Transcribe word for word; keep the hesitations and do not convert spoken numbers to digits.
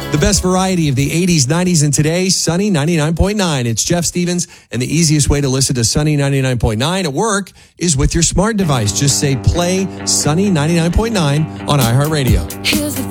The best variety of the eighties, nineties, and today, Sunny ninety-nine point nine. It's Jeff Stevens, and the easiest way to listen to Sunny ninety-nine point nine at work is with your smart device. Just say play Sunny ninety-nine point nine on iHeartRadio. Here's the